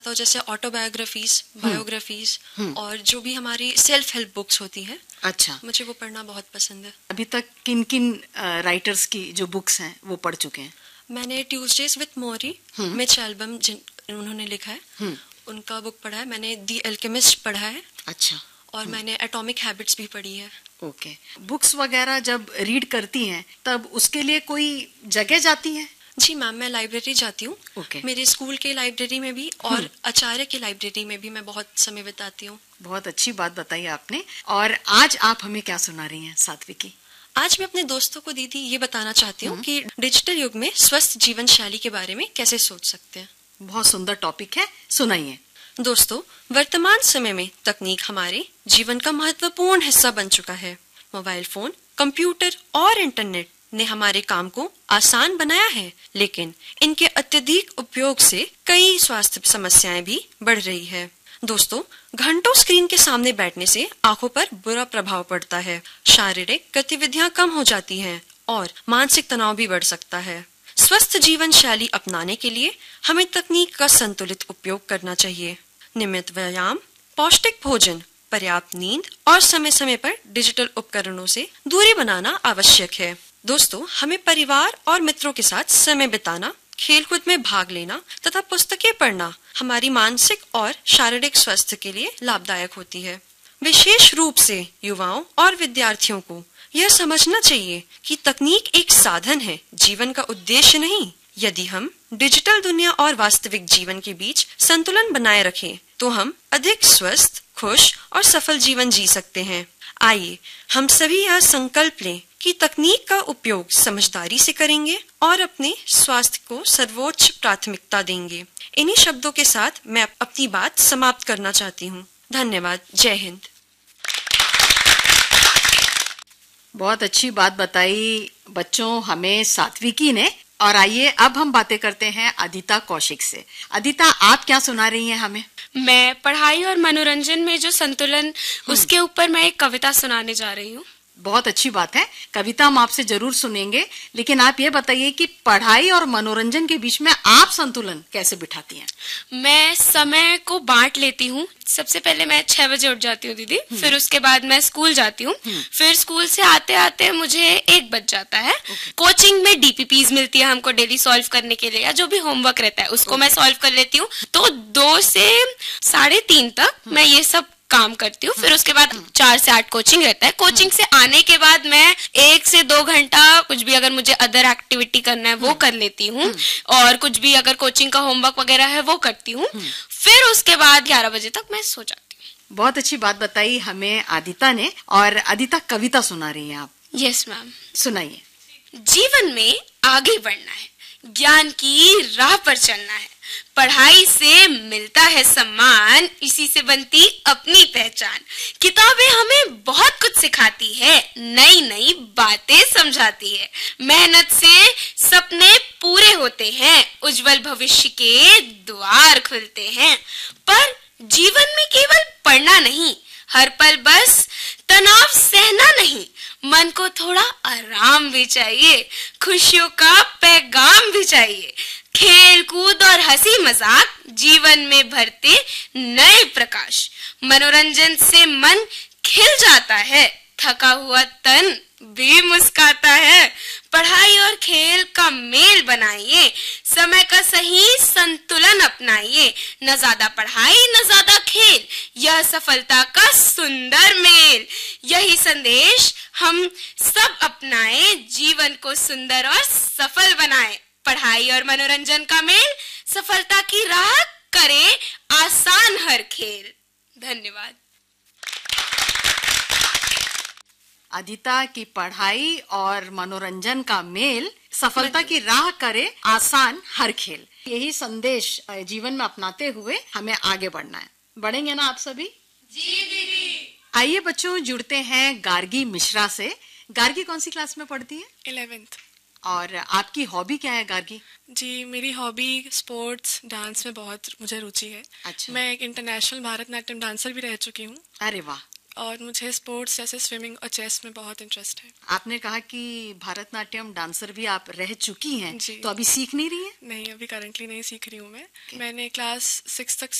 तो जैसे autobiographies, biographies और जो भी हमारी सेल्फ हेल्प बुक्स होती हैं, अच्छा, मुझे वो पढ़ना बहुत पसंद है। अभी तक किन किन राइटर्स की जो बुक्स हैं वो पढ़ चुके हैं? मैंने Tuesdays with Mori, Mitch album उन्होंने लिखा है, उनका बुक पढ़ा है। मैंने दी अल्केमिस्ट पढ़ा है। अच्छा। और मैंने एटॉमिक हैबिट्स भी पढ़ी है। ओके। बुक्स वगैरह जब रीड करती हैं तब उसके लिए कोई जगह जाती है? जी मैम, मैं लाइब्रेरी जाती हूँ। मेरे स्कूल के लाइब्रेरी में भी और आचार्य की लाइब्रेरी में भी मैं बहुत समय बिताती हूँ। बहुत अच्छी बात बताई आपने। और आज आप हमें क्या सुना रही हैं सात्विकी? आज मैं अपने दोस्तों को दीदी ये बताना चाहती हूँ कि डिजिटल युग में स्वस्थ जीवन शैली के बारे में कैसे सोच सकते हैं। बहुत सुंदर टॉपिक है, सुनाइए। दोस्तों, वर्तमान समय में तकनीक हमारे जीवन का महत्वपूर्ण हिस्सा बन चुका है। मोबाइल फोन, कंप्यूटर और इंटरनेट ने हमारे काम को आसान बनाया है, लेकिन इनके अत्यधिक उपयोग से कई स्वास्थ्य समस्याएं भी बढ़ रही है। दोस्तों, घंटों स्क्रीन के सामने बैठने से आंखों पर बुरा प्रभाव पड़ता है, शारीरिक गतिविधियां कम हो जाती हैं और मानसिक तनाव भी बढ़ सकता है। स्वस्थ जीवन शैली अपनाने के लिए हमें तकनीक का संतुलित उपयोग करना चाहिए। नियमित व्यायाम, पौष्टिक भोजन, पर्याप्त नींद और समय समय पर डिजिटल उपकरणों से दूरी बनाना आवश्यक है। दोस्तों, हमें परिवार और मित्रों के साथ समय बिताना, खेलकूद में भाग लेना तथा पुस्तकें पढ़ना हमारी मानसिक और शारीरिक स्वास्थ्य के लिए लाभदायक होती है। विशेष रूप से युवाओं और विद्यार्थियों को यह समझना चाहिए कि तकनीक एक साधन है, जीवन का उद्देश्य नहीं। यदि हम डिजिटल दुनिया और वास्तविक जीवन के बीच संतुलन बनाए रखें, तो हम अधिक स्वस्थ, खुश और सफल जीवन जी सकते हैं। आइए हम सभी यह संकल्प लें कि तकनीक का उपयोग समझदारी से करेंगे और अपने स्वास्थ्य को सर्वोच्च प्राथमिकता देंगे। इन्हीं शब्दों के साथ मैं अपनी बात समाप्त करना चाहती हूँ। धन्यवाद। जय हिंद। बहुत अच्छी बात बताई बच्चों हमें सात्विकी ने। और आइए अब हम बातें करते हैं अदिता कौशिक से। अदिता, आप क्या सुना रही हैं हमें? मैं पढ़ाई और मनोरंजन में जो संतुलन, उसके ऊपर मैं एक कविता सुनाने जा रही हूँ। बहुत अच्छी बात है, कविता हम आपसे जरूर सुनेंगे, लेकिन आप ये बताइए कि पढ़ाई और मनोरंजन के बीच में आप संतुलन कैसे बिठाती हैं? मैं समय को बांट लेती हूँ। सबसे पहले मैं 6 बजे उठ जाती हूँ दीदी, फिर उसके बाद मैं स्कूल जाती हूँ, फिर स्कूल से आते आते मुझे 1 बज जाता है। कोचिंग में डीपीपीज मिलती है हमको डेली सॉल्व करने के लिए, या जो भी होमवर्क रहता है उसको मैं सॉल्व कर लेती हूँ। तो 2 से 3:30 तक मैं ये सब काम करती हूँ। फिर उसके बाद 4 से 8 कोचिंग रहता है। कोचिंग से आने के बाद मैं 1 से 2 घंटा कुछ भी अगर मुझे अदर एक्टिविटी करना है वो कर लेती हूँ, और कुछ भी अगर कोचिंग का होमवर्क वगैरह है वो करती हूँ। फिर उसके बाद 11 बजे तक मैं सो जाती हूँ। बहुत अच्छी बात बताई हमें आदिता ने। और आदिता, कविता सुना रही हैं आप? Yes ma'am. सुनाइए। जीवन में आगे बढ़ना है, ज्ञान की राह पर चलना है, पढ़ाई से मिलता है सम्मान, इसी से बनती अपनी पहचान। किताबें हमें बहुत कुछ सिखाती है, नई नई बातें समझाती है, मेहनत से सपने पूरे होते हैं, उज्जवल भविष्य के द्वार खुलते हैं। पर जीवन में केवल पढ़ना नहीं, हर पल बस तनाव सहना नहीं, मन को थोड़ा आराम भी चाहिए, खुशियों का पैगाम भी चाहिए। खेल कूद और हंसी मजाक जीवन में भरते नए प्रकाश, मनोरंजन से मन खिल जाता है, थका हुआ तन भी मुस्काता है। पढ़ाई और खेल का मेल बनाइए, समय का सही संतुलन अपनाइए, न ज्यादा पढ़ाई न ज्यादा खेल, यह सफलता का सुंदर मेल। यही संदेश हम सब अपनाएं, जीवन को सुंदर और सफल बनाएं। पढ़ाई और मनोरंजन का मेल सफलता की राह करे आसान हर खेल। धन्यवाद। अदिता की पढ़ाई और मनोरंजन का मेल सफलता की राह करे आसान हर खेल, यही संदेश जीवन में अपनाते हुए हमें आगे बढ़ना है। बढ़ेंगे ना आप सभी? जी दीदी। आइए बच्चों, जुड़ते हैं गार्गी मिश्रा से। गार्गी कौन सी क्लास में पढ़ती है? 11th। और आपकी हॉबी क्या है गार्गी? जी, मेरी हॉबी स्पोर्ट्स, डांस में बहुत मुझे रुचि है। अच्छा। मैं एक इंटरनेशनल भारतनाट्यम डांसर भी रह चुकी हूँ। अरे वाह, और मुझे स्पोर्ट्स जैसे स्विमिंग और चेस में बहुत इंटरेस्ट है। आपने कहा कि भरतनाट्यम डांसर भी आप रह चुकी हैं, जी। तो अभी सीख नहीं रही हैं? नहीं, अभी करंटली नहीं सीख रही हूँ मैं। मैंने क्लास 6 तक